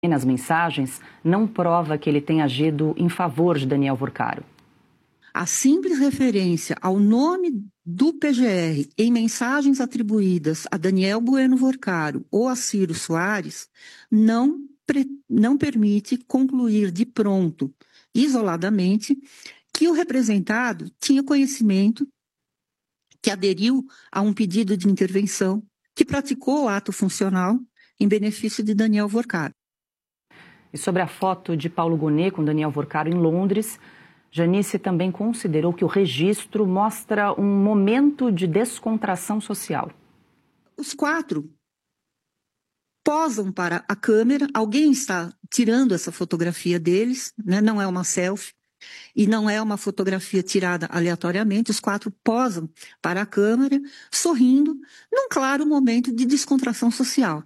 nas mensagens não prova que ele tenha agido em favor de Daniel Vorcaro. A simples referência ao nome do PGR em mensagens atribuídas a Daniel Bueno Vorcaro ou a Ciro Soares não permite concluir de pronto, isoladamente, que o representado tinha conhecimento, que aderiu a um pedido de intervenção, que praticou o ato funcional em benefício de Daniel Vorcaro. E sobre a foto de Paulo Gonet com Daniel Vorcaro em Londres, Janice também considerou que o registro mostra um momento de descontração social. Os quatro posam para a câmera, alguém está tirando essa fotografia deles, né? Não é uma selfie e não é uma fotografia tirada aleatoriamente, os quatro posam para a câmera, sorrindo, num claro momento de descontração social.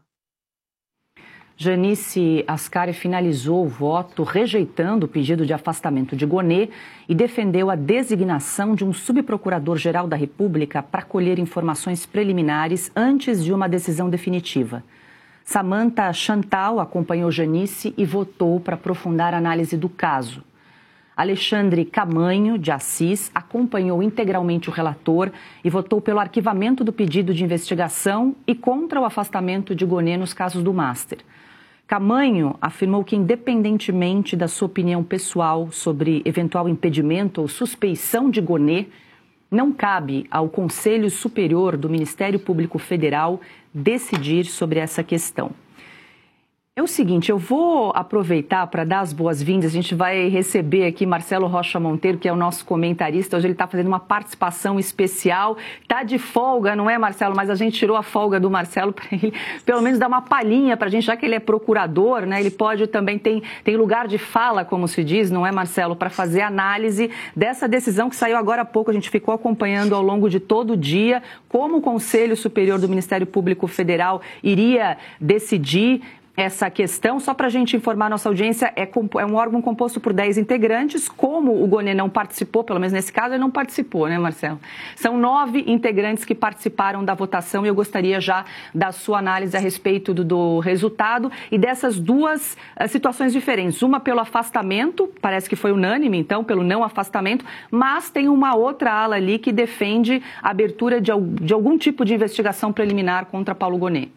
Janice Ascari finalizou o voto rejeitando o pedido de afastamento de Gonet e defendeu a designação de um subprocurador-geral da República para colher informações preliminares antes de uma decisão definitiva. Samantha Chantal acompanhou Janice e votou para aprofundar a análise do caso. Alexandre Camanho, de Assis, acompanhou integralmente o relator e votou pelo arquivamento do pedido de investigação e contra o afastamento de Gonet nos casos do Master. Camanho afirmou que, independentemente da sua opinião pessoal sobre eventual impedimento ou suspeição de Gonet, não cabe ao Conselho Superior do Ministério Público Federal decidir sobre essa questão. É o seguinte, eu vou aproveitar para dar as boas-vindas. A gente vai receber aqui Marcelo Rocha Monteiro, que é o nosso comentarista. Hoje ele está fazendo uma participação especial. Está de folga, não é, Marcelo? Mas a gente tirou a folga do Marcelo para ele, pelo menos, dar uma palhinha para a gente, já que ele é procurador, né? Ele pode também, tem lugar de fala, como se diz, não é, Marcelo? Para fazer análise dessa decisão que saiu agora há pouco. A gente ficou acompanhando ao longo de todo o dia como o Conselho Superior do Ministério Público Federal iria decidir essa questão. Só para a gente informar a nossa audiência, é um órgão composto por 10 integrantes. Como o Gonet não participou, pelo menos nesse caso, ele não participou, né, Marcelo? São 9 integrantes que participaram da votação e eu gostaria já da sua análise a respeito do resultado e dessas duas situações diferentes. Uma pelo afastamento, parece que foi unânime, então, pelo não afastamento, mas tem uma outra ala ali que defende a abertura de algum tipo de investigação preliminar contra Paulo Gonet.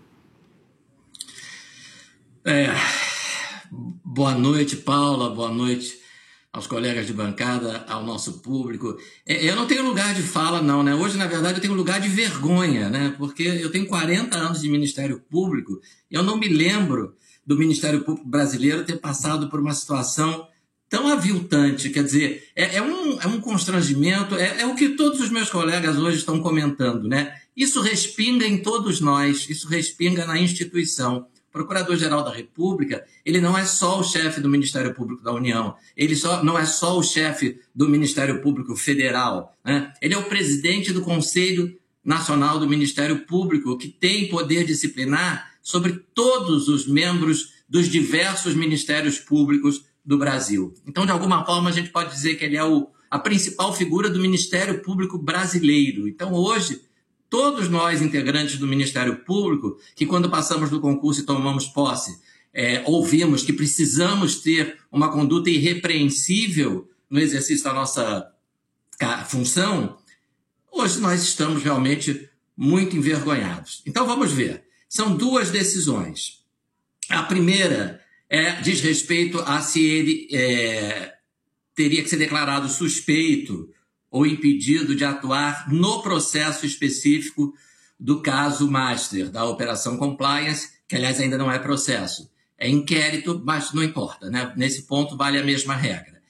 Boa noite, Paula, boa noite aos colegas de bancada, ao nosso público. Eu não tenho lugar de fala, não, né? Hoje, na verdade, eu tenho lugar de vergonha, né? Porque eu tenho 40 anos de Ministério Público e eu não me lembro do Ministério Público brasileiro ter passado por uma situação tão aviltante. Quer dizer, é um constrangimento, é o que todos os meus colegas hoje estão comentando, né? Isso respinga em todos nós, isso respinga na instituição. O Procurador-Geral da República, ele não é só o chefe do Ministério Público da União, ele não é só o chefe do Ministério Público Federal, né? Ele é o presidente do Conselho Nacional do Ministério Público, que tem poder disciplinar sobre todos os membros dos diversos ministérios públicos do Brasil. Então, de alguma forma, a gente pode dizer que ele é a principal figura do Ministério Público brasileiro. Então, hoje, todos nós, integrantes do Ministério Público, que quando passamos do concurso e tomamos posse, ouvimos que precisamos ter uma conduta irrepreensível no exercício da nossa função, hoje nós estamos realmente muito envergonhados. Então vamos ver. São duas decisões. A primeira diz respeito a se ele teria que ser declarado suspeito ou impedido de atuar no processo específico do caso Master, da Operação Compliance, que, aliás, ainda não é processo. É inquérito, mas não importa, né? Nesse ponto vale a mesma regra.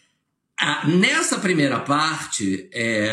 Nessa primeira parte,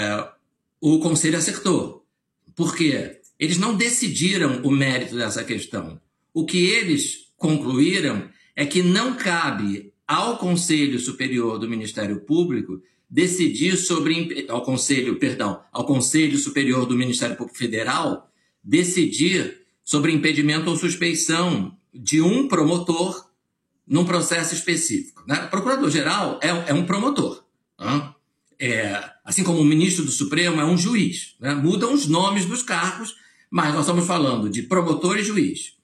o Conselho acertou. Por quê? Eles não decidiram o mérito dessa questão. O que eles concluíram é que não cabe ao Conselho Superior do Ministério Público decidir ao Conselho Superior do Ministério Público Federal decidir sobre impedimento ou suspeição de um promotor num processo específico, né? O Procurador-Geral é um promotor, né? Assim como o ministro do Supremo é um juiz, né? Mudam os nomes dos cargos, mas nós estamos falando de promotor e juiz.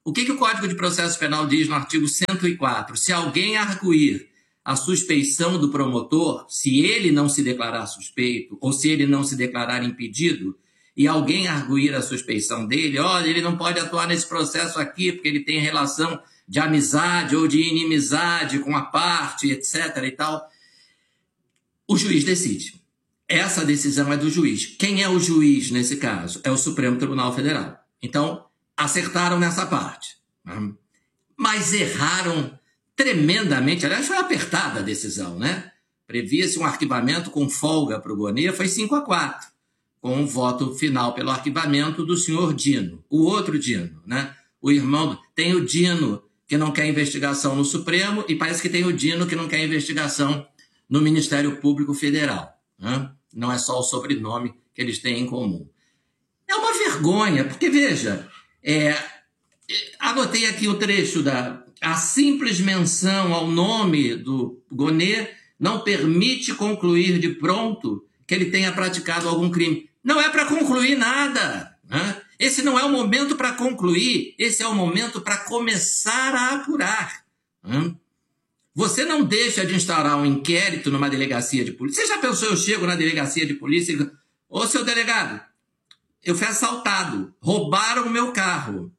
O que o Código de Processo Penal diz no artigo 104? Se alguém arguir a suspeição do promotor, se ele não se declarar suspeito ou se ele não se declarar impedido, e alguém arguir a suspeição dele, olha, ele não pode atuar nesse processo aqui porque ele tem relação de amizade ou de inimizade com a parte, etc. e tal, o juiz decide. Essa decisão é do juiz. Quem é o juiz nesse caso? É o Supremo Tribunal Federal. Então, acertaram nessa parte. Mas erraram tremendamente. Aliás, foi apertada a decisão, né? Previa-se um arquivamento com folga para o Gonê, foi 5-4, com o voto final pelo arquivamento do senhor Dino. O outro Dino, né? O irmão... Tem o Dino, que não quer investigação no Supremo, e parece que tem o Dino, que não quer investigação no Ministério Público Federal. Né? Não é só o sobrenome que eles têm em comum. É uma vergonha, porque, veja, anotei aqui o trecho a simples menção ao nome do Gonê não permite concluir de pronto que ele tenha praticado algum crime. Não é para concluir nada. Né? Esse não é o momento para concluir, esse é o momento para começar a apurar. Né? Você não deixa de instaurar um inquérito numa delegacia de polícia. Você já pensou, eu chego na delegacia de polícia e digo, ô, seu delegado, eu fui assaltado, roubaram o meu carro.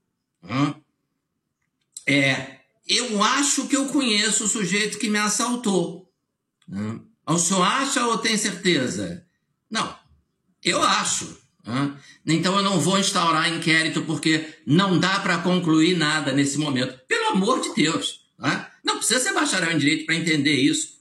Eu acho que eu conheço o sujeito que me assaltou. O senhor acha ou tem certeza? Não, eu acho. Então eu não vou instaurar inquérito porque não dá para concluir nada nesse momento. Pelo amor de Deus. Não precisa ser bacharel em direito para entender isso.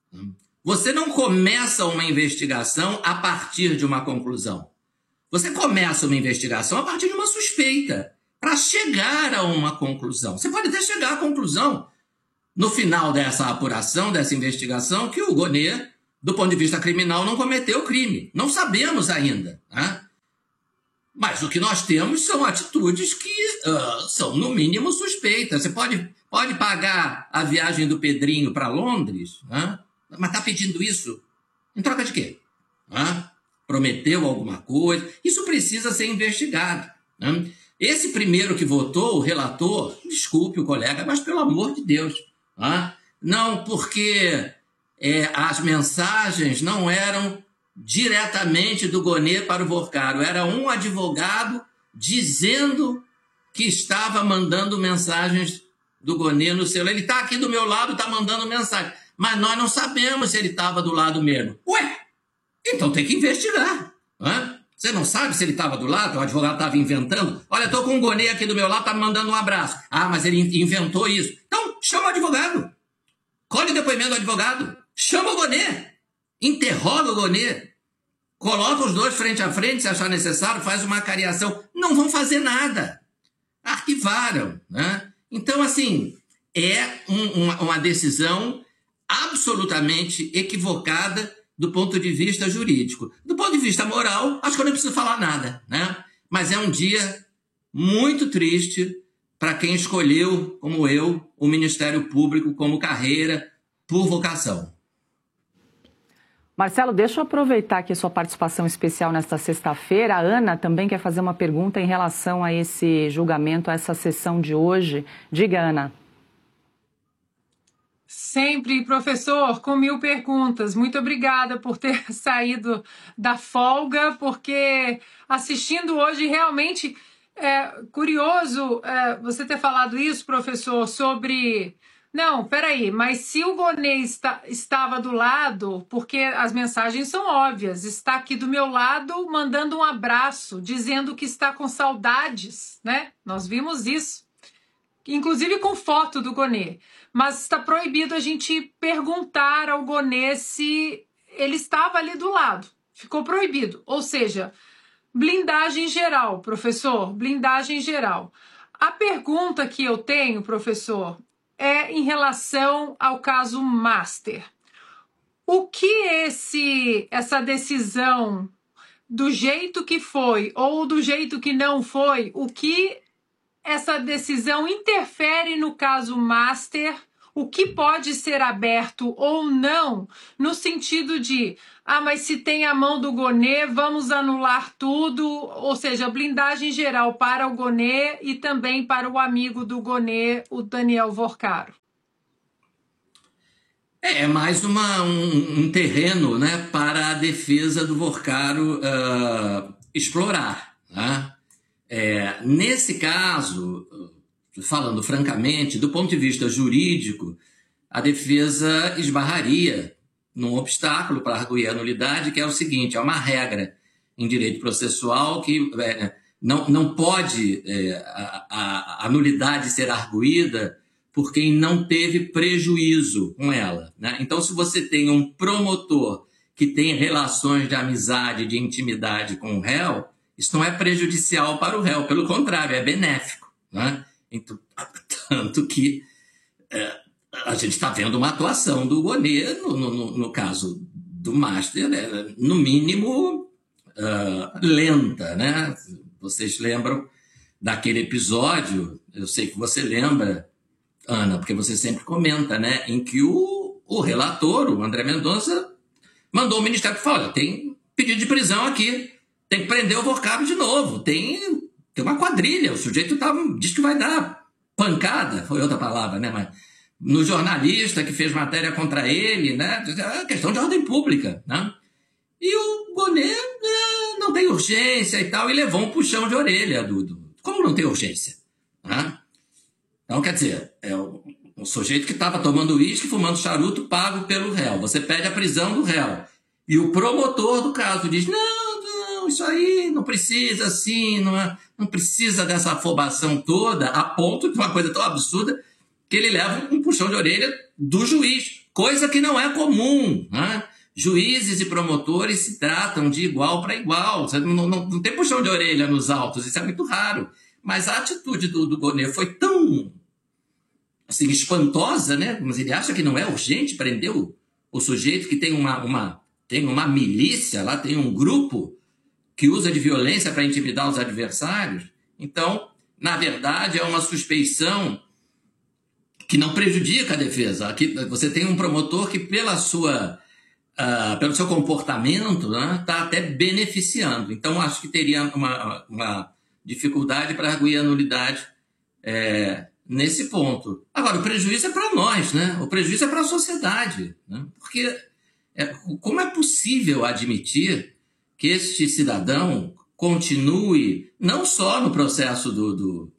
Você não começa uma investigação a partir de uma conclusão. Você começa uma investigação a partir de uma suspeita, para chegar a uma conclusão. Você pode até chegar à conclusão, no final dessa apuração, dessa investigação, que o Gonê, do ponto de vista criminal, não cometeu crime. Não sabemos ainda. Mas o que nós temos são atitudes que são, no mínimo, suspeitas. Você pode pagar a viagem do Pedrinho para Londres, mas está pedindo isso em troca de quê? Prometeu alguma coisa? Isso precisa ser investigado. Esse primeiro que votou, o relator, desculpe o colega, mas pelo amor de Deus. Não, porque as mensagens não eram diretamente do Gonê para o Vorcaro. Era um advogado dizendo que estava mandando mensagens do Gonê no celular. Ele está aqui do meu lado, está mandando mensagem. Mas nós não sabemos se ele estava do lado mesmo. Ué, então tem que investigar. Você não sabe se ele estava do lado, o advogado estava inventando? Olha, estou com o Gonê aqui do meu lado, está me mandando um abraço. Mas ele inventou isso. Então, chama o advogado. Colhe o depoimento do advogado. Chama o Gonê. Interroga o Gonê. Coloca os dois frente a frente, se achar necessário, faz uma cariação. Não vão fazer nada. Arquivaram. Então, assim, é uma decisão absolutamente equivocada do ponto de vista jurídico. Do ponto de vista moral, acho que eu não preciso falar nada, Mas é um dia muito triste para quem escolheu, como eu, o Ministério Público como carreira por vocação. Marcelo, deixa eu aproveitar aqui a sua participação especial nesta sexta-feira. A Ana também quer fazer uma pergunta em relação a esse julgamento, a essa sessão de hoje. Diga, Ana. Sempre, professor, com 1000 perguntas. Muito obrigada por ter saído da folga, porque assistindo hoje realmente é curioso você ter falado isso, professor, sobre... Não, peraí, mas se o Gonê estava do lado, porque as mensagens são óbvias, está aqui do meu lado mandando um abraço, dizendo que está com saudades, Nós vimos isso, inclusive com foto do Gonê. Mas está proibido a gente perguntar ao Gonê se ele estava ali do lado. Ficou proibido. Ou seja, blindagem geral, professor, blindagem geral. A pergunta que eu tenho, professor, é em relação ao caso Master. O que essa decisão, do jeito que foi ou do jeito que não foi, o que essa decisão interfere no caso Master o que pode ser aberto ou não, no sentido de, mas se tem a mão do Gonê, vamos anular tudo, ou seja, blindagem geral para o Gonê e também para o amigo do Gonê, o Daniel Vorcaro. É mais um terreno, né, para a defesa do Vorcaro explorar. Né? Nesse caso, falando francamente, do ponto de vista jurídico, a defesa esbarraria num obstáculo para arguir a nulidade, que é o seguinte: é uma regra em direito processual que não pode a nulidade ser arguída por quem não teve prejuízo com ela. Né? Então, se você tem um promotor que tem relações de amizade, de intimidade com o réu, isso não é prejudicial para o réu, pelo contrário, é benéfico. Né? Então, tanto que a gente está vendo uma atuação do Gonê, no caso do Master, no mínimo lenta. Né? Vocês lembram daquele episódio, eu sei que você lembra, Ana, porque você sempre comenta, né, em que o relator, o André Mendonça, mandou o Ministério que fala: tem pedido de prisão aqui, tem que prender o Vorcaro de novo, tem uma quadrilha, o sujeito diz que vai dar pancada, foi outra palavra, né, mas no jornalista que fez matéria contra ele, né, é questão de ordem pública, né, e o Gonê não tem urgência e tal, e levou um puxão de orelha como não tem urgência, né? Então, quer dizer, é um sujeito que estava tomando uísque, fumando charuto, pago pelo réu. Você pede a prisão do réu. E o promotor do caso diz: não, isso aí não precisa assim, não precisa dessa afobação toda, a ponto de uma coisa tão absurda que ele leva um puxão de orelha do juiz, coisa que não é comum. Né? Juízes e promotores se tratam de igual para igual. Não tem puxão de orelha nos autos, isso é muito raro. Mas a atitude do Gonê foi tão assim, espantosa, né? Mas ele acha que não é urgente prender o sujeito que tem uma milícia, lá tem um grupo que usa de violência para intimidar os adversários. Então, na verdade, é uma suspeição que não prejudica a defesa. Aqui você tem um promotor que, pelo seu comportamento, está até beneficiando. Então, acho que teria uma dificuldade para arguir a nulidade nesse ponto. Agora, o prejuízo é para nós, né? O prejuízo é para a sociedade. Né? Porque como é possível admitir que este cidadão continue não só no processo do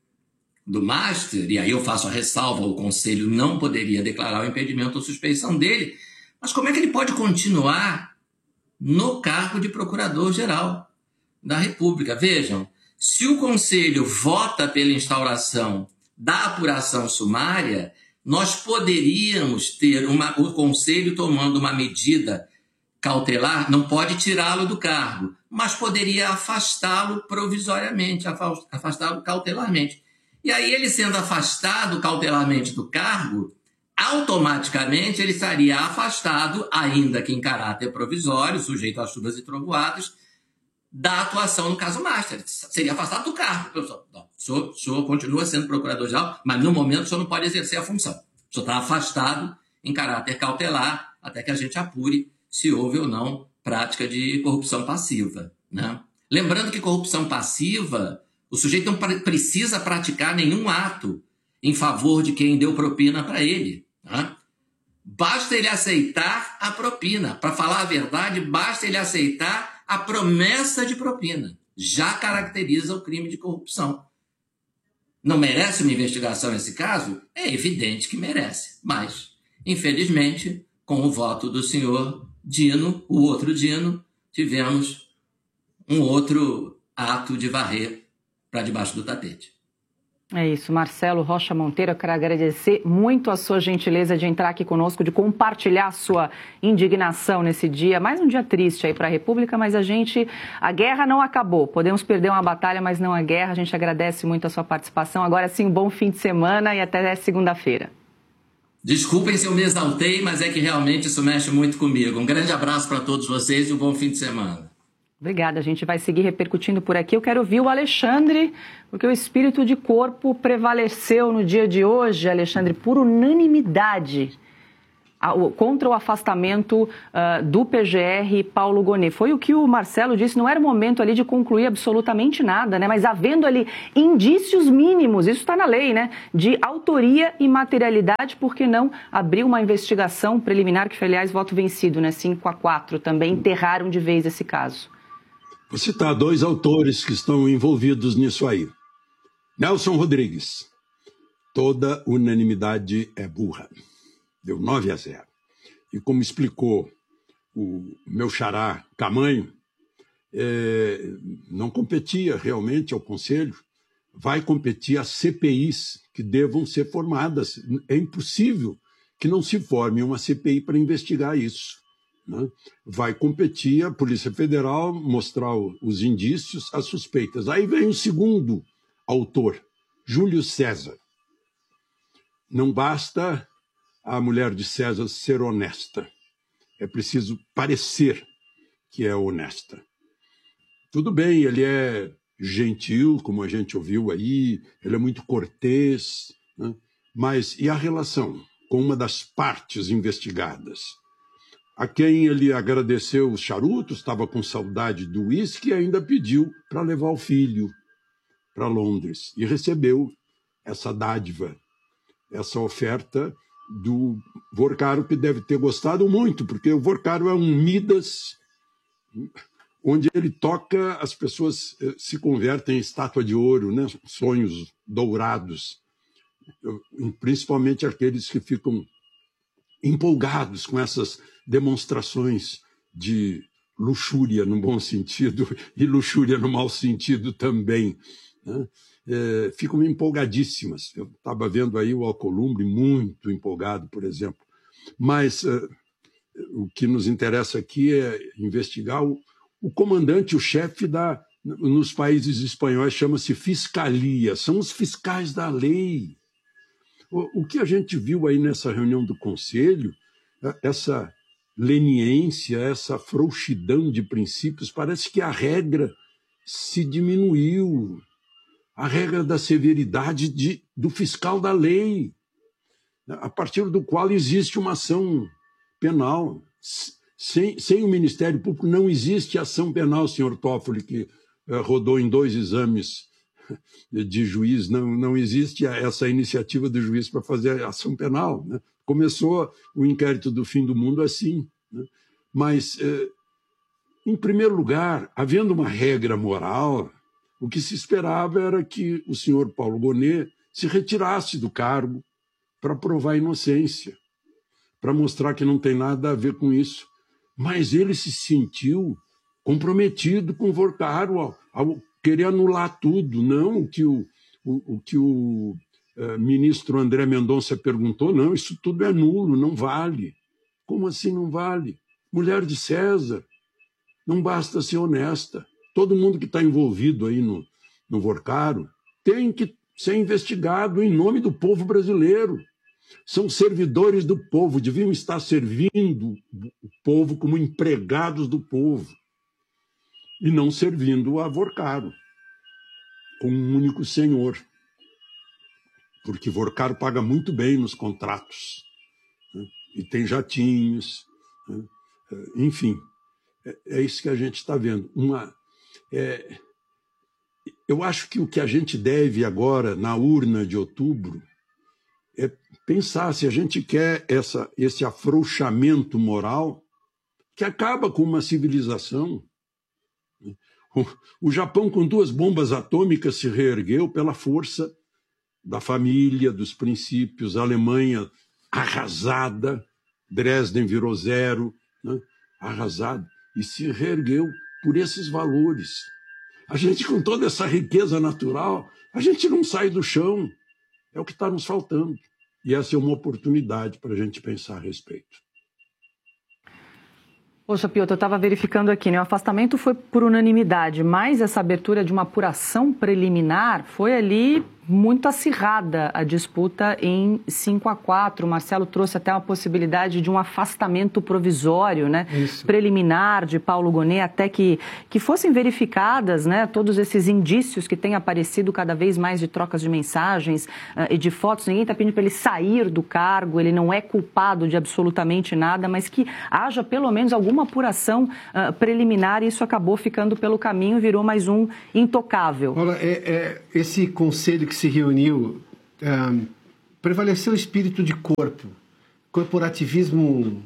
Master, e aí eu faço a ressalva, o Conselho não poderia declarar o impedimento ou suspeição dele, mas como é que ele pode continuar no cargo de Procurador-Geral da República? Vejam, se o Conselho vota pela instauração da apuração sumária, nós poderíamos ter o Conselho tomando uma medida cautelar, não pode tirá-lo do cargo, mas poderia afastá-lo provisoriamente, afastá-lo cautelarmente. E aí, ele sendo afastado cautelarmente do cargo, automaticamente ele estaria afastado, ainda que em caráter provisório, sujeito a chuvas e trovoadas, da atuação no caso Master. Seria afastado do cargo. O senhor continua sendo procurador-geral, mas no momento o senhor não pode exercer a função. O senhor está afastado em caráter cautelar até que a gente apure se houve ou não prática de corrupção passiva. Né? Lembrando que corrupção passiva, o sujeito não precisa praticar nenhum ato em favor de quem deu propina para ele. Né? Basta ele aceitar a propina. Para falar a verdade, basta ele aceitar a promessa de propina. Já caracteriza o crime de corrupção. Não merece uma investigação nesse caso? É evidente que merece. Mas, infelizmente, com o voto do senhor Dino, o outro Dino, tivemos um outro ato de varrer para debaixo do tapete. É isso, Marcelo Rocha Monteiro, eu quero agradecer muito a sua gentileza de entrar aqui conosco, de compartilhar a sua indignação nesse dia, mais um dia triste aí para a República, mas a guerra não acabou, podemos perder uma batalha, mas não a guerra, a gente agradece muito a sua participação, agora sim, um bom fim de semana e até segunda-feira. Desculpem se eu me exaltei, mas é que realmente isso mexe muito comigo. Um grande abraço para todos vocês e um bom fim de semana. Obrigada, a gente vai seguir repercutindo por aqui. Eu quero ouvir o Alexandre, porque o espírito de corpo prevaleceu no dia de hoje, Alexandre, por unanimidade contra o afastamento do PGR Paulo Gonet. Foi o que o Marcelo disse, não era o momento ali de concluir absolutamente nada, né? Mas havendo ali indícios mínimos, isso está na lei, né? De autoria e materialidade, por que não abrir uma investigação preliminar, que foi, aliás, voto vencido, né? 5-4, também enterraram de vez esse caso. Vou citar 2 autores que estão envolvidos nisso aí. Nelson Rodrigues. Toda unanimidade é burra. Deu 9-0. E como explicou o meu xará Camanho, não competia realmente ao Conselho, vai competir às CPIs que devam ser formadas. É impossível que não se forme uma CPI para investigar isso, né? Vai competir a Polícia Federal, mostrar os indícios, as suspeitas. Aí vem o segundo autor, Júlio César. Não basta a mulher de César ser honesta. É preciso parecer que é honesta. Tudo bem, ele é gentil, como a gente ouviu aí, ele é muito cortês, né? Mas e a relação com uma das partes investigadas? A quem ele agradeceu os charutos, estava com saudade do uísque e ainda pediu para levar o filho para Londres. E recebeu essa dádiva, essa oferta do Vorcaro, que deve ter gostado muito, porque o Vorcaro é um Midas, onde ele toca, as pessoas se convertem em estátua de ouro, né? Sonhos dourados, principalmente aqueles que ficam empolgados com essas demonstrações de luxúria no bom sentido e luxúria no mau sentido também, né? Ficam empolgadíssimas. Eu estava vendo aí o Alcolumbre muito empolgado, por exemplo. Mas o que nos interessa aqui é investigar o comandante, o chefe nos países espanhóis chama-se fiscalia, são os fiscais da lei. O que a gente viu aí nessa reunião do Conselho, essa leniência, essa frouxidão de princípios, parece que a regra se diminuiu. A regra da severidade do fiscal da lei, a partir do qual existe uma ação penal. Sem o Ministério Público não existe ação penal, senhor Toffoli, que rodou em 2 exames de juiz, não existe essa iniciativa do juiz para fazer ação penal, né? Começou o inquérito do fim do mundo assim, né? Mas, em primeiro lugar, havendo uma regra moral, o que se esperava era que o senhor Paulo Gonet se retirasse do cargo para provar a inocência, para mostrar que não tem nada a ver com isso. Mas ele se sentiu comprometido com o Vorcaro ao querer anular tudo. Não o que o ministro André Mendonça perguntou, não, isso tudo é nulo, não vale. Como assim não vale? Mulher de César, não basta ser honesta. Todo mundo que está envolvido aí no Vorcaro tem que ser investigado em nome do povo brasileiro. São servidores do povo, deviam estar servindo o povo como empregados do povo e não servindo a Vorcaro, com um único senhor. Porque Vorcaro paga muito bem nos contratos, né? E tem jatinhos, né? Enfim, é isso que a gente está vendo. Eu acho que o que a gente deve agora, na urna de outubro, é pensar se a gente quer esse afrouxamento moral que acaba com uma civilização. O Japão, com 2 bombas atômicas, se reergueu pela força da família, dos princípios. A Alemanha, arrasada, Dresden virou 0, né? Arrasada, e se reergueu por esses valores. A gente, com toda essa riqueza natural, a gente não sai do chão. É o que está nos faltando. E essa é uma oportunidade para a gente pensar a respeito. Poxa, Piotr, eu estava verificando aqui, né? O afastamento foi por unanimidade, mas essa abertura de uma apuração preliminar foi ali muito acirrada a disputa em 5-4. O Marcelo trouxe até uma possibilidade de um afastamento provisório, né, preliminar de Paulo Gonet, até que fossem verificadas, né, todos esses indícios que têm aparecido cada vez mais de trocas de mensagens e de fotos. Ninguém está pedindo para ele sair do cargo, ele não é culpado de absolutamente nada, mas que haja pelo menos alguma apuração preliminar, e isso acabou ficando pelo caminho e virou mais um intocável. Olha, esse conselho que se reuniu, prevaleceu o espírito de corpo, corporativismo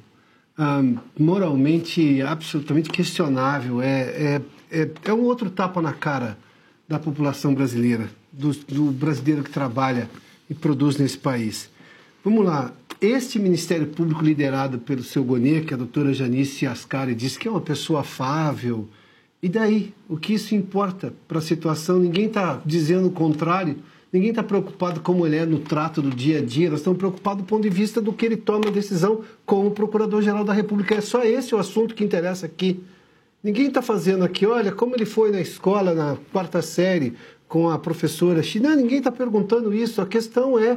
moralmente absolutamente questionável, é um outro tapa na cara da população brasileira, do brasileiro que trabalha e produz nesse país. Vamos lá, este Ministério Público liderado pelo seu Gonet, que a doutora Janice Ascari disse que é uma pessoa afável, e daí? O que isso importa para a situação? Ninguém está dizendo o contrário. Ninguém está preocupado como ele é no trato do dia a dia. Nós estamos preocupados do ponto de vista do que ele toma a decisão como Procurador-Geral da República. É só esse o assunto que interessa aqui. Ninguém está fazendo aqui, olha, como ele foi na escola, na 4ª série, com a professora X. Não, ninguém está perguntando isso. A questão é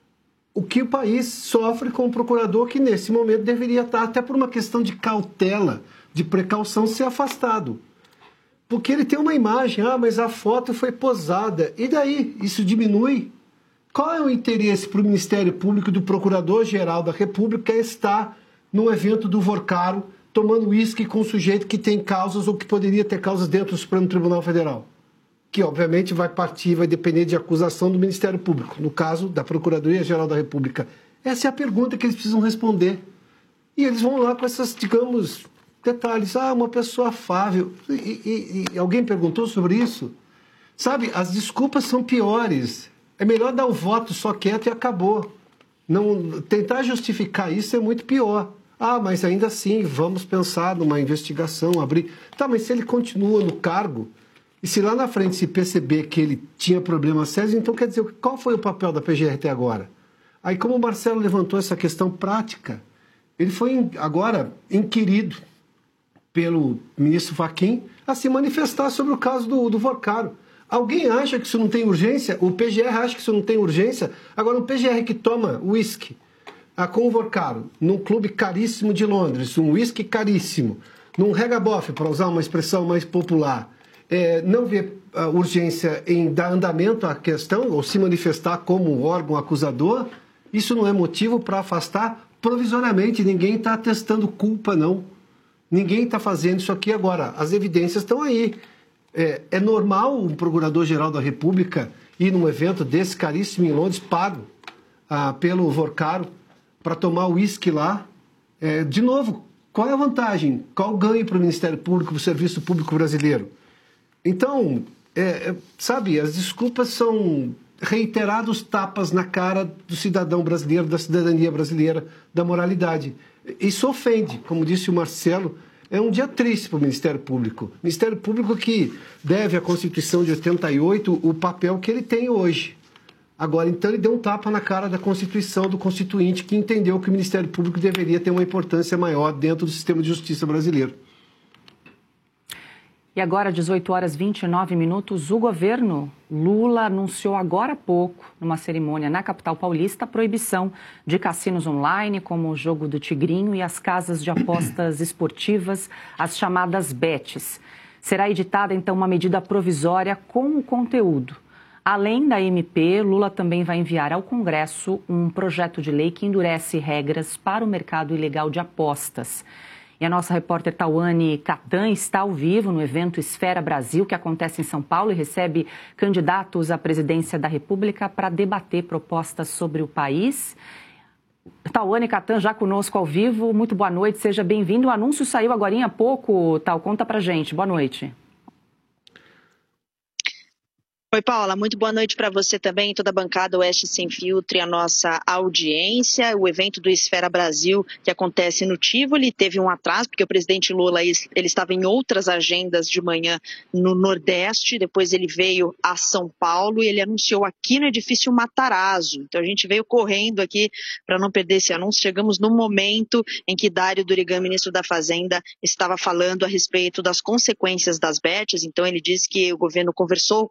o que o país sofre com o procurador que, nesse momento, deveria estar, até por uma questão de cautela, de precaução, ser afastado. Porque ele tem uma imagem, mas a foto foi posada. E daí? Isso diminui? Qual é o interesse para o Ministério Público do Procurador-Geral da República estar num evento do Vorcaro tomando uísque com um sujeito que tem causas ou que poderia ter causas dentro do Supremo Tribunal Federal? Que, obviamente, vai depender de acusação do Ministério Público, no caso da Procuradoria-Geral da República. Essa é a pergunta que eles precisam responder. E eles vão lá com essas, digamos, detalhes. Uma pessoa afável. E alguém perguntou sobre isso? Sabe, as desculpas são piores. É melhor dar o voto só quieto e acabou. Não, tentar justificar isso é muito pior. Mas ainda assim, vamos pensar numa investigação, abrir... Tá, mas se ele continua no cargo, e se lá na frente se perceber que ele tinha problemas sérios, então quer dizer, qual foi o papel da PGR até agora? Aí, como o Marcelo levantou essa questão prática, ele foi agora inquirido pelo ministro Fachin a se manifestar sobre o caso do Vorcaro. Alguém acha que isso não tem urgência? O PGR acha que isso não tem urgência? Agora, um PGR que toma uísque com o Vorcaro, num clube caríssimo de Londres, um uísque caríssimo, num regabof, para usar uma expressão mais popular, não vê urgência em dar andamento à questão ou se manifestar como órgão acusador, isso não é motivo para afastar provisoriamente. Ninguém está atestando culpa, não. Ninguém está fazendo isso aqui agora. As evidências estão aí. É normal um Procurador-Geral da República ir num evento desse caríssimo em Londres, pago pelo Vorcaro, para tomar uísque lá. De novo, qual é a vantagem? Qual o ganho para o Ministério Público, para o Serviço Público Brasileiro? Então, sabe, as desculpas são reiterados tapas na cara do cidadão brasileiro, da cidadania brasileira, da moralidade. Isso ofende, como disse o Marcelo, é um dia triste para o Ministério Público. Ministério Público que deve à Constituição de 88 o papel que ele tem hoje. Agora, então, ele deu um tapa na cara da Constituição, do Constituinte, que entendeu que o Ministério Público deveria ter uma importância maior dentro do sistema de justiça brasileiro. E agora, 18h29, o governo Lula anunciou agora há pouco, numa cerimônia na capital paulista, a proibição de cassinos online, como o Jogo do Tigrinho e as casas de apostas esportivas, as chamadas bets. Será editada, então, uma medida provisória com o conteúdo. Além da MP, Lula também vai enviar ao Congresso um projeto de lei que endurece regras para o mercado ilegal de apostas. E a nossa repórter Tawane Catan está ao vivo no evento Esfera Brasil, que acontece em São Paulo e recebe candidatos à presidência da República para debater propostas sobre o país. Tawane Catan já conosco ao vivo. Muito boa noite, seja bem-vindo. O anúncio saiu agorinha há pouco, Tal. Conta pra gente. Boa noite. Oi, Paula, muito boa noite para você também, toda a bancada Oeste Sem Filtro e a nossa audiência. O evento do Esfera Brasil, que acontece no Tivoli, teve um atraso, porque o presidente Lula ele estava em outras agendas de manhã no Nordeste, depois ele veio a São Paulo e ele anunciou aqui no edifício Matarazzo. Então a gente veio correndo aqui para não perder esse anúncio. Chegamos no momento em que Dário Durigan, ministro da Fazenda, estava falando a respeito das consequências das bets. Então ele disse que o governo conversou com familiares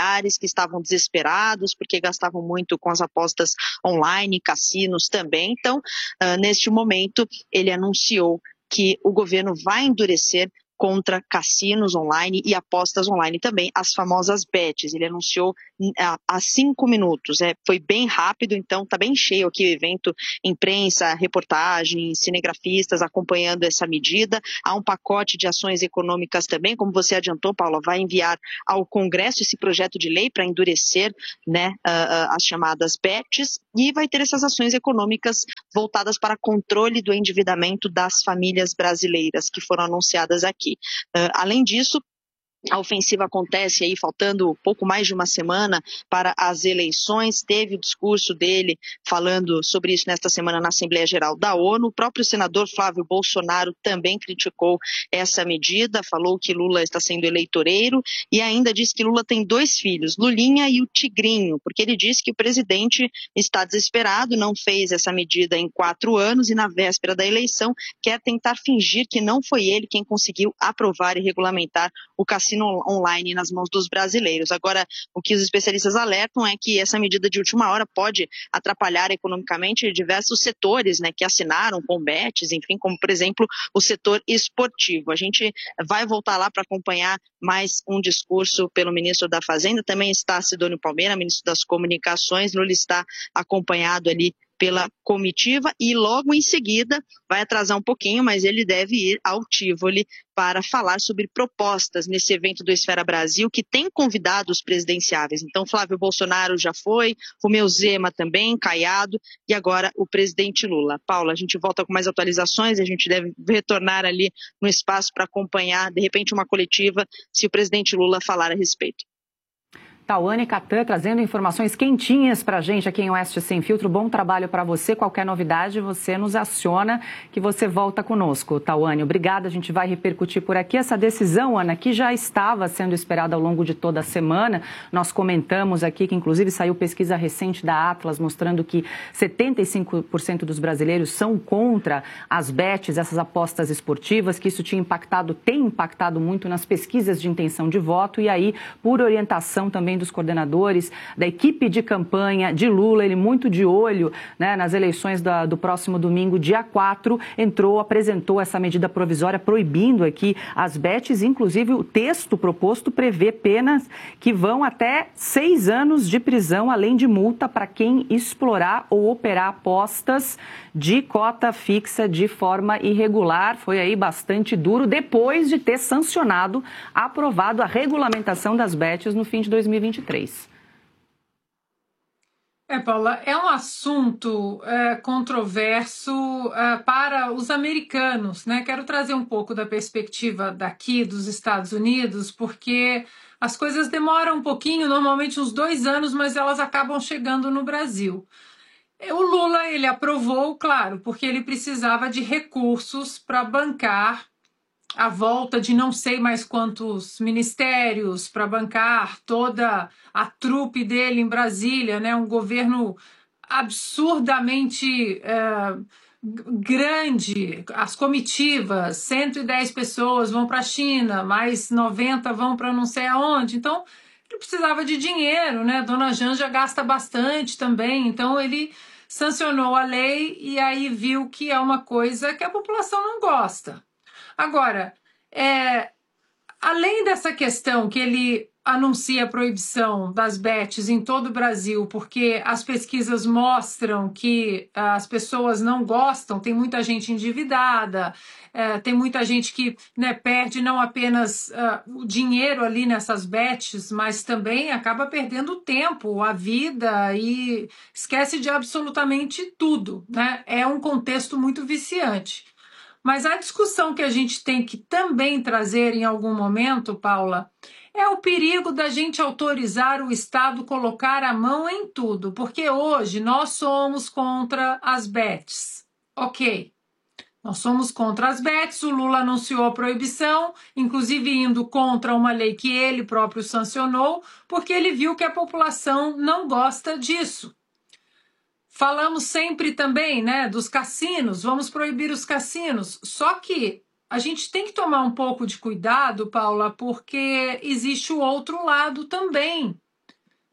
familiares que estavam desesperados porque gastavam muito com as apostas online, cassinos também. Então, neste momento, ele anunciou que o governo vai endurecer contra cassinos online e apostas online também, as famosas bets. Ele anunciou há 5 minutos, foi bem rápido, então está bem cheio aqui o evento, imprensa, reportagens, cinegrafistas acompanhando essa medida. Há um pacote de ações econômicas também, como você adiantou, Paula, vai enviar ao Congresso esse projeto de lei para endurecer, né, as chamadas bets, e vai ter essas ações econômicas voltadas para controle do endividamento das famílias brasileiras que foram anunciadas aqui. Além disso, a ofensiva acontece aí faltando pouco mais de uma semana para as eleições. Teve o discurso dele falando sobre isso nesta semana na Assembleia Geral da ONU. O próprio senador Flávio Bolsonaro também criticou essa medida, falou que Lula está sendo eleitoreiro e ainda disse que Lula tem 2 filhos, Lulinha e o Tigrinho, porque ele disse que o presidente está desesperado, não fez essa medida em 4 anos e na véspera da eleição quer tentar fingir que não foi ele quem conseguiu aprovar e regulamentar o cassino online nas mãos dos brasileiros. Agora, o que os especialistas alertam é que essa medida de última hora pode atrapalhar economicamente diversos setores, né, que assinaram com bets, enfim, como, por exemplo, o setor esportivo. A gente vai voltar lá para acompanhar mais um discurso pelo ministro da Fazenda, também está Sidônio Palmeira, ministro das Comunicações. Lula está acompanhado ali pela comitiva e logo em seguida, vai atrasar um pouquinho, mas ele deve ir ao Tivoli para falar sobre propostas nesse evento do Esfera Brasil, que tem convidados presidenciáveis. Então, Flávio Bolsonaro já foi, Romeu Zema também, Caiado, e agora o presidente Lula. Paula, a gente volta com mais atualizações, a gente deve retornar ali no espaço para acompanhar, de repente, uma coletiva, se o presidente Lula falar a respeito. Tawane Catan trazendo informações quentinhas para a gente aqui em Oeste Sem Filtro. Bom trabalho para você. Qualquer novidade, você nos aciona que você volta conosco. Tawane, obrigada. A gente vai repercutir por aqui essa decisão, Ana, que já estava sendo esperada ao longo de toda a semana. Nós comentamos aqui que, inclusive, saiu pesquisa recente da Atlas mostrando que 75% dos brasileiros são contra as bets, essas apostas esportivas, que isso tem impactado muito nas pesquisas de intenção de voto. E aí, por orientação também dos coordenadores, da equipe de campanha de Lula, ele muito de olho, né, nas eleições do próximo domingo, dia 4, apresentou essa medida provisória proibindo aqui as bets, inclusive o texto proposto prevê penas que vão até 6 anos de prisão, além de multa para quem explorar ou operar apostas de cota fixa de forma irregular. Foi aí bastante duro, depois de ter aprovado a regulamentação das bets no fim de 2023. Paula, é um assunto controverso para os americanos, né? Quero trazer um pouco da perspectiva daqui dos Estados Unidos, porque as coisas demoram um pouquinho, normalmente uns 2 anos, mas elas acabam chegando no Brasil. O Lula, ele aprovou, claro, porque ele precisava de recursos para bancar a volta de não sei mais quantos ministérios, para bancar toda a trupe dele em Brasília, né? Um governo absurdamente grande, as comitivas, 110 pessoas vão para a China, mais 90 vão para não sei aonde. Então, ele precisava de dinheiro, né? Dona Janja gasta bastante também, então ele sancionou a lei e aí viu que é uma coisa que a população não gosta. Agora, além dessa questão que ele anuncia a proibição das bets em todo o Brasil, porque as pesquisas mostram que as pessoas não gostam, tem muita gente endividada, tem muita gente que, né, perde não apenas o dinheiro ali nessas bets, mas também acaba perdendo o tempo, a vida e esquece de absolutamente tudo, né? É um contexto muito viciante. Mas a discussão que a gente tem que também trazer em algum momento, Paula, é o perigo da gente autorizar o Estado colocar a mão em tudo, porque hoje nós somos contra as bets. Ok, nós somos contra as bets, o Lula anunciou a proibição, inclusive indo contra uma lei que ele próprio sancionou, porque ele viu que a população não gosta disso. Falamos sempre também, né, dos cassinos, vamos proibir os cassinos, só que a gente tem que tomar um pouco de cuidado, Paula, porque existe o outro lado também.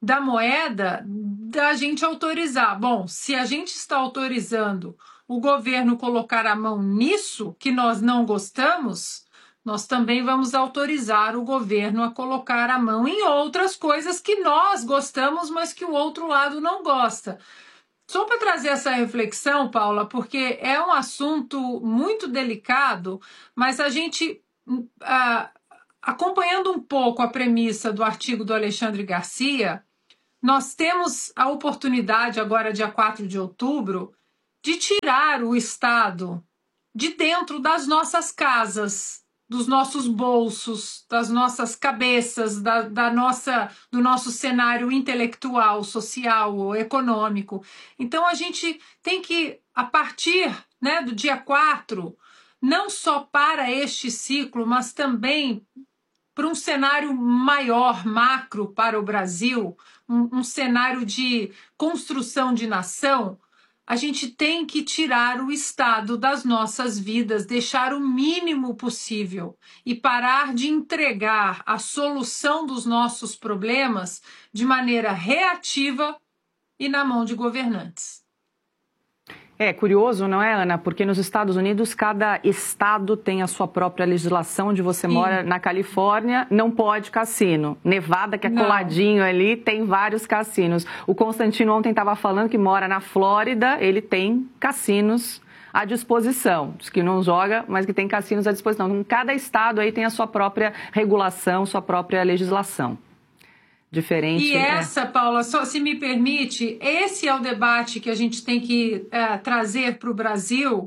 da moeda da gente autorizar. Bom, se a gente está autorizando o governo colocar a mão nisso que nós não gostamos, nós também vamos autorizar o governo a colocar a mão em outras coisas que nós gostamos, mas que o outro lado não gosta. Só para trazer essa reflexão, Paula, porque é um assunto muito delicado, mas a gente, acompanhando um pouco a premissa do artigo do Alexandre Garcia, nós temos a oportunidade agora, dia 4 de outubro, de tirar o Estado de dentro das nossas casas, dos nossos bolsos, das nossas cabeças, do nosso cenário intelectual, social, econômico. Então, a gente tem que, a partir, né, do dia 4, não só para este ciclo, mas também para um cenário maior, macro para o Brasil, um cenário de construção de nação, a gente tem que tirar o Estado das nossas vidas, deixar o mínimo possível e parar de entregar a solução dos nossos problemas de maneira reativa e na mão de governantes. É curioso, não é, Ana? Porque nos Estados Unidos, cada estado tem a sua própria legislação. Onde você mora, na Califórnia, não pode cassino. Nevada, que é coladinho ali, tem vários cassinos. O Constantino ontem estava falando que mora na Flórida, ele tem cassinos à disposição. Diz que não joga, mas que tem cassinos à disposição. Então, cada estado aí tem a sua própria regulação, sua própria legislação. Diferente. E essa, Paula, só se me permite, esse é o debate que a gente tem que trazer para o Brasil,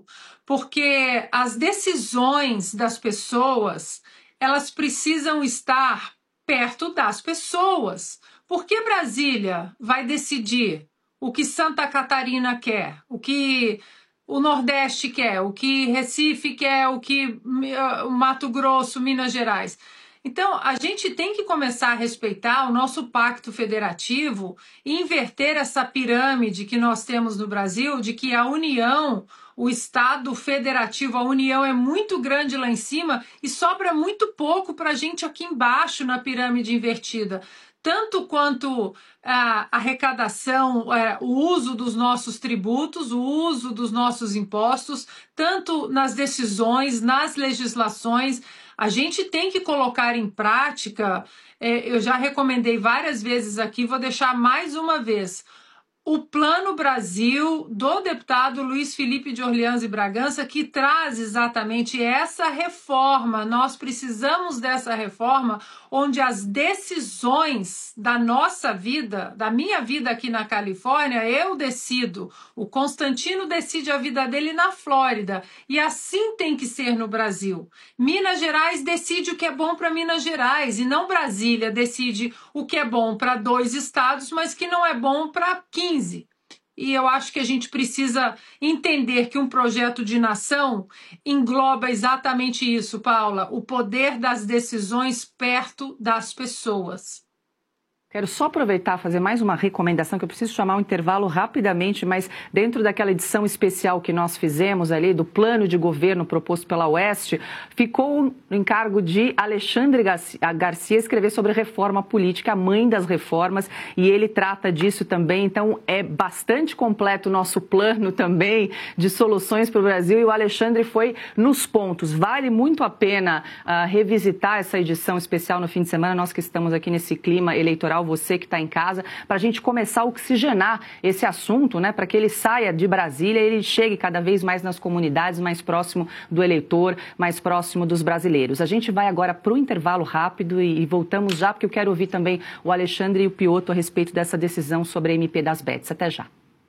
porque as decisões das pessoas, elas precisam estar perto das pessoas. Por que Brasília vai decidir o que Santa Catarina quer, o que o Nordeste quer, o que Recife quer, o que Mato Grosso, Minas Gerais? Então, a gente tem que começar a respeitar o nosso pacto federativo e inverter essa pirâmide que nós temos no Brasil, de que a União, o Estado federativo, a União é muito grande lá em cima e sobra muito pouco para a gente aqui embaixo na pirâmide invertida. Tanto quanto a arrecadação, o uso dos nossos tributos, o uso dos nossos impostos, tanto nas decisões, nas legislações. A gente tem que colocar em prática, eu já recomendei várias vezes aqui, vou deixar mais uma vez, o Plano Brasil do deputado Luiz Felipe de Orleans e Bragança, que traz exatamente essa reforma. Nós precisamos dessa reforma onde as decisões da nossa vida, da minha vida aqui na Califórnia, eu decido. O Constantino decide a vida dele na Flórida. E assim tem que ser no Brasil. Minas Gerais decide o que é bom para Minas Gerais e não Brasília decide o que é bom para 2 estados, mas que não é bom para 15. E eu acho que a gente precisa entender que um projeto de nação engloba exatamente isso, Paula, o poder das decisões perto das pessoas. Quero só aproveitar e fazer mais uma recomendação, que eu preciso chamar um intervalo rapidamente, mas dentro daquela edição especial que nós fizemos ali, do plano de governo proposto pela Oeste, ficou no encargo de Alexandre Garcia escrever sobre reforma política, a mãe das reformas, e ele trata disso também. Então, é bastante completo o nosso plano também de soluções para o Brasil, e o Alexandre foi nos pontos. Vale muito a pena revisitar essa edição especial no fim de semana, nós que estamos aqui nesse clima eleitoral, você que está em casa, para a gente começar a oxigenar esse assunto, né, para que ele saia de Brasília e ele chegue cada vez mais nas comunidades, mais próximo do eleitor, mais próximo dos brasileiros. A gente vai agora para o intervalo rápido e voltamos já, porque eu quero ouvir também o Alexandre e o Piotto a respeito dessa decisão sobre a MP das bets. Até já.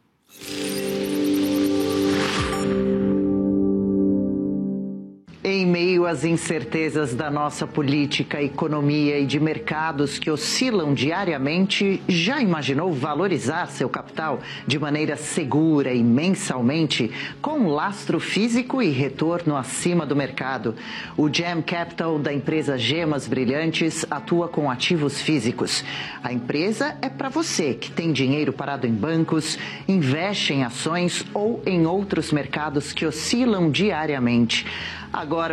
Em meio às incertezas da nossa política, economia e de mercados que oscilam diariamente, já imaginou valorizar seu capital de maneira segura e mensalmente, com lastro físico e retorno acima do mercado? O Gem Capital da empresa Gemas Brilhantes atua com ativos físicos. A empresa é para você que tem dinheiro parado em bancos, investe em ações ou em outros mercados que oscilam diariamente. Agora você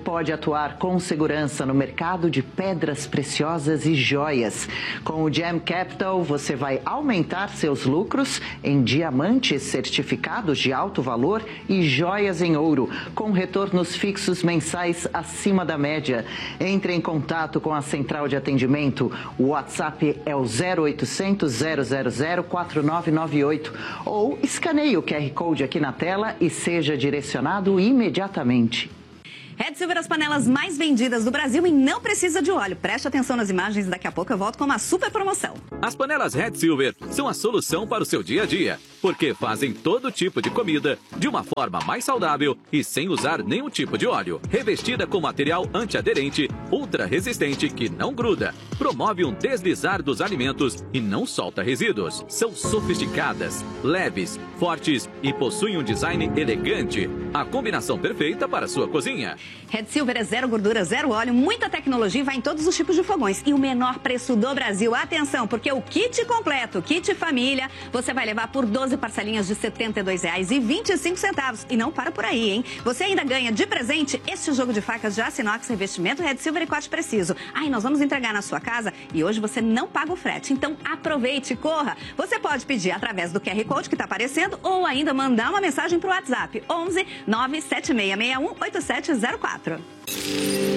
pode atuar com segurança no mercado de pedras preciosas e joias. Com o Gem Capital, você vai aumentar seus lucros em diamantes certificados de alto valor e joias em ouro, com retornos fixos mensais acima da média. Entre em contato com a central de atendimento. O WhatsApp é o 0800 000 4998 ou escaneie o QR Code aqui na tela e seja direcionado imediatamente. Red Silver, as panelas mais vendidas do Brasil e não precisa de óleo. Preste atenção nas imagens, daqui a pouco eu volto com uma super promoção. As panelas Red Silver são a solução para o seu dia a dia, porque fazem todo tipo de comida de uma forma mais saudável e sem usar nenhum tipo de óleo. Revestida com material antiaderente, ultra resistente que não gruda, promove um deslizar dos alimentos e não solta resíduos. São sofisticadas, leves, fortes e possuem um design elegante. A combinação perfeita para a sua cozinha. Red Silver é zero gordura, zero óleo, muita tecnologia e vai em todos os tipos de fogões. E o menor preço do Brasil. Atenção, porque o kit completo, kit família, você vai levar por 12 parcelinhas de R$ 72,25. E não para por aí, hein? Você ainda ganha de presente este jogo de facas de aço inox, revestimento Red Silver e corte preciso. E nós vamos entregar na sua casa e hoje você não paga o frete. Então aproveite, corra. Você pode pedir através do QR Code que está aparecendo ou ainda mandar uma mensagem para o WhatsApp 11 97661 8704.